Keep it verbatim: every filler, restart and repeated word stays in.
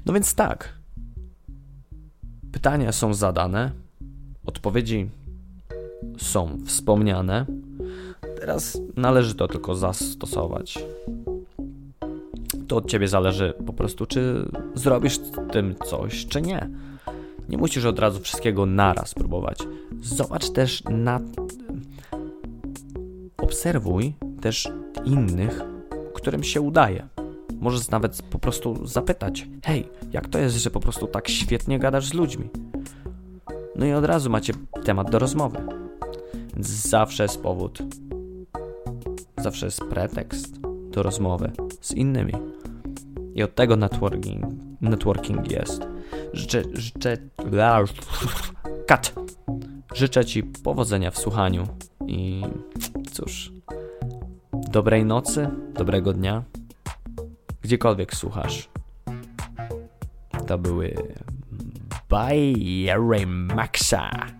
No więc tak. Pytania są zadane, odpowiedzi są wspomniane. Teraz należy to tylko zastosować. To od ciebie zależy po prostu, czy zrobisz z tym coś, czy nie. Nie musisz od razu wszystkiego naraz próbować. Zobacz też na... Obserwuj też innych, którym się udaje. Możesz nawet po prostu zapytać: hej, jak to jest, że po prostu tak świetnie gadasz z ludźmi? No i od razu macie temat do rozmowy. Więc zawsze jest powód, zawsze jest pretekst do rozmowy z innymi. I od tego networking, networking jest. Życzę, życzę, cut. Życzę Ci powodzenia w słuchaniu i cóż, dobrej nocy, dobrego dnia, gdziekolwiek słuchasz. To były Bye Maxa.